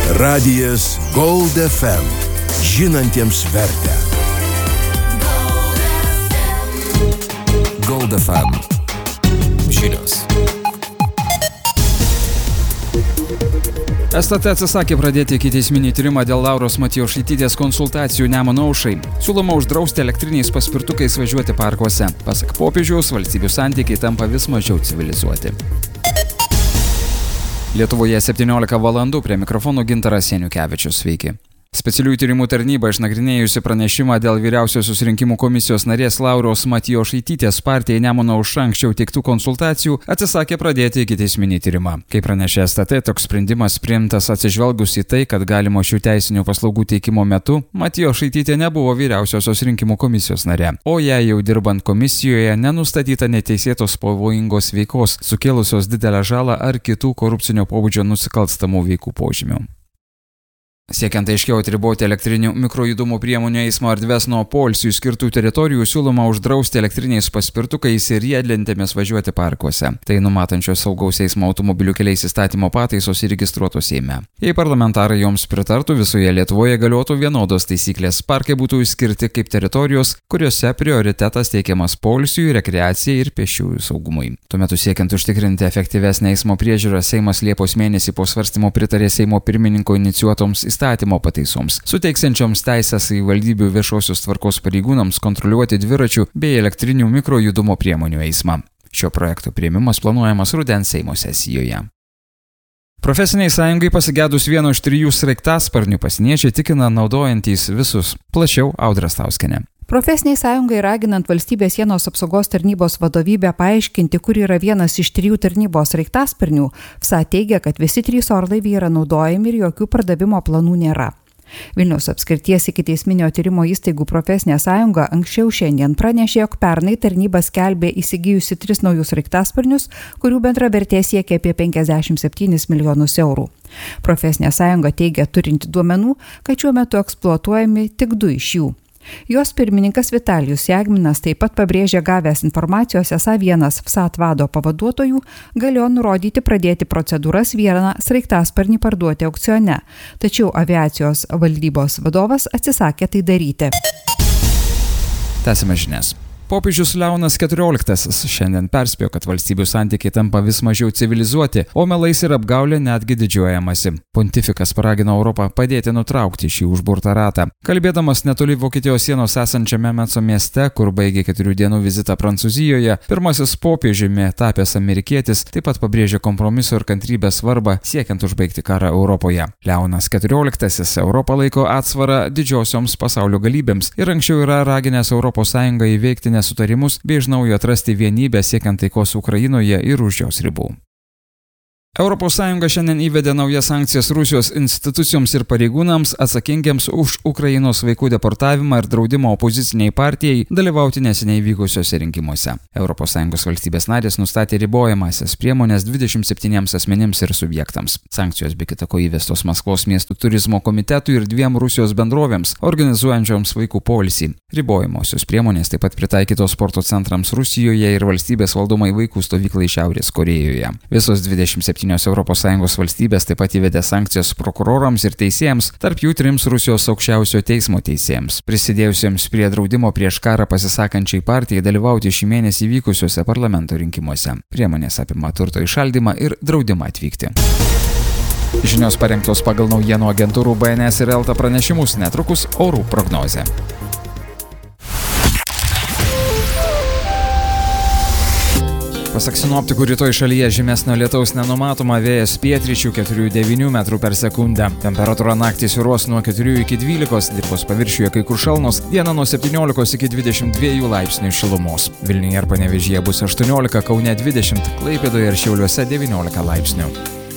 Radijas Gold FM. Žinantiems vertę. Gold FM. Žinios. STT atsisakė pradėti ikiteisminį tyrimą dėl Lauros Matjošaitytės konsultacijų Nemuno aušrai. Siūloma uždrausti elektriniais paspirtukais važiuoti parkuose. Pasak popiežiaus, valstybių santykiai tampa vis mažiau civilizuoti. Lietuvoje 17 valandų, prie mikrofonų Gintaras Janiukevičius. Sveiki. Specialiųjų tyrimų tarnyba išnagrinėjusi pranešimą dėl vyriausiosios rinkimų komisijos narės Lauros Matjošaitytės partijai Nemuno aušra anksčiau teiktų konsultacijų atsisakė pradėti ikiteisminį tyrimą. Kaip pranešė STT, toks sprendimas priimtas atsižvelgus į tai, kad galimo šių teisinių paslaugų teikimo metu Matjošaitytė nebuvo vyriausiosios rinkimų komisijos narė, o jai jau dirbant komisijoje nenustatyta neteisėtos pavojingos veikos, sukėlusios didelę žalą ar kitų korupcinio pobūdžio nusikalstamų veikų požymių. Siekiant aiškiau atriboti elektrinių mikrojudumo priemonių eismo erdves nuo poilsiui skirtų teritorijų, siūloma uždrausti elektriniais paspirtukais ir riedlentėmis važiuoti parkuose. Tai numatančios saugaus eismo automobilių keliais įstatymo pataisos įregistruotos Seime. Jei parlamentarai joms pritartų, visoje Lietuvoje galiotų vienodos taisyklės. Parkai būtų išskirti kaip teritorijos, kuriuose prioritetas teikiamas poilsiui, rekreacijai ir pėsčiųjų saugumui. Tuo metu siekiant užtikrinti efektyvesnę eismo priežiūrą, Seimas Liepos mėnesį po svarstymo pritarė Seimo pirmininko inicijuotoms įstatymo pataisoms, suteiksiančioms teisės savivaldybių viešosios tvarkos pareigūnams kontroliuoti dviračių bei elektrinių mikrojudumo priemonių eismą. Šio projekto priėmimas planuojamas rudens Seimo sesijoje. Profesiniai sąjungai pasigedus vieno iš 3 sraigtasparnių pasieniečiai tikina naudojantys visus. Plačiau Audra Stauskienė. Profesiniai sąjungai raginant valstybės sienos apsaugos tarnybos vadovybę paaiškinti, kur yra vienas iš 3 tarnybos sraigtasparnių, FSA teigia, kad visi 3 orlaiviai yra naudojami ir jokių pardavimo planų nėra. Vilniaus apskrities ikiteisminio tyrimo įstaigų profesinė sąjunga anksčiau šiandien pranešė, jog pernai tarnyba skelbė įsigijusi 3 naujus sraigtasparnius, kurių bendra vertė siekia apie 57 milijonus eurų. Profesinė sąjunga teigia turinti duomenų, kad šiuo metu eksploatuojami tik 2 iš jų. Jos pirmininkas Vitalijus Jagminas taip pat pabrėžė gavęs informacijos, esą vienas FSAT vado pavaduotojų galėjo nurodyti pradėti procedūras vieną sraigtasparnį parduoti aukcione, tačiau aviacijos valdybos vadovas atsisakė tai daryti. Tęsime žinias. Popiežius Leonas XIV šiandien perspėjo, kad valstybių santykiai tampa vis mažiau civilizuoti, o melais ir apgaulė netgi didžiuojamasi. Pontifikas paragino Europą padėti nutraukti šį užburtą ratą. Kalbėdamas netoli Vokietijos sienos esančiame Metso mieste, kur baigė 4 dienų vizitą Prancūzijoje, pirmasis popiežiumi tapęs amerikietis taip pat pabrėžė kompromiso ir kantrybės svarbą siekiant užbaigti karą Europoje. Leonas XIV Europą laiko atsvarą didžiosioms pasaulio galybėms ir anksčiau yra raginęs Europos Sąjungą įveikti nesutarimus bei iš naujo atrasti vienybę siekiant taikos Ukrainoje ir už jos ribų. Europos Sąjunga šiandien įvedė naujas sankcijas Rusijos institucijoms ir pareigūnams atsakingiams už Ukrainos vaikų deportavimą ir draudimą opoziciniai partijai dalyvauti neseniai vykusiuose rinkimuose. Europos Sąjungos valstybės narės nustatė ribojamąsias priemonės 27 asmenims ir subjektams. Sankcijos be kita ko įvestos Maskvos miestų turizmo komitetui ir 2 Rusijos bendrovėms, organizuojančioms vaikų poilsį. Ribojamosios priemonės taip pat pritaikytos sporto centrams Rusijoje ir valstybės valdomai vaikų stovyklai Šiaurės Korėjoje. Visos 27 ES valstybės taip pat įvedė sankcijas prokurorams ir teisėjams, tarp jų 3 Rusijos aukščiausio teismo teisėjams, prisidėjusiems prie draudimo prieš karą pasisakančiai partijai dalyvauti šį mėnesį vykusiuose parlamento rinkimuose. Priemonės apima turto įšaldymą ir draudimą atvykti. Žinios parengtos pagal naujienų agentūrų BNS ir Elta pranešimus, netrukus orų prognozė. Pasak sinoptikų, rytoj šalyje žymesnio lietaus nenumatoma, vėjas pietryčių 4–9 metrų per sekundę. Temperatūra naktį svyruos nuo 4 iki 12, dirvos paviršiuje kai kur šalnos, dieną nuo 17 iki 22 laipsnių šilumos. Vilniuje ir Panevėžyje bus 18, Kaune 20, Klaipėdoje ir Šiauliuose 19 laipsnių.